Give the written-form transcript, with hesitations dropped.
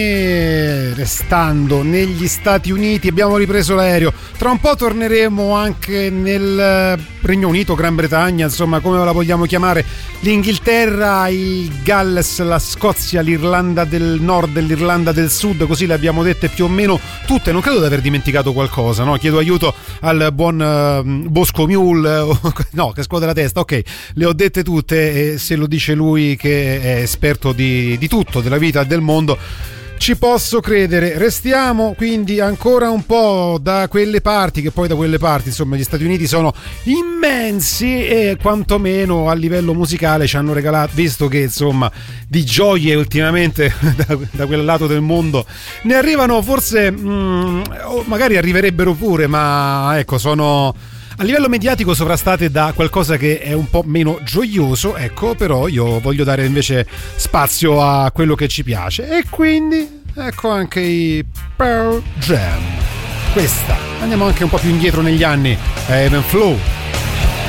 Restando negli Stati Uniti, abbiamo ripreso l'aereo. Tra un po' torneremo anche nel Regno Unito, Gran Bretagna, insomma, come la vogliamo chiamare, l'Inghilterra, il Galles, la Scozia, l'Irlanda del Nord e l'Irlanda del Sud, così le abbiamo dette più o meno tutte. Non credo di aver dimenticato qualcosa, no? Chiedo aiuto al buon Bosco Mule, no, che scuote la testa. Ok, le ho dette tutte, e se lo dice lui che è esperto di tutto, della vita e del mondo, ci posso credere. Restiamo quindi ancora un po' da quelle parti, che poi da quelle parti, insomma, gli Stati Uniti sono immensi e quantomeno a livello musicale ci hanno regalato, visto che insomma di gioie ultimamente da quel lato del mondo ne arrivano, forse magari arriverebbero pure, ma ecco, sono a livello mediatico sovrastate da qualcosa che è un po' meno gioioso, ecco. Però io voglio dare invece spazio a quello che ci piace, e quindi ecco anche i Pearl Jam. Questa, andiamo anche un po' più indietro negli anni, Ebb and Flow.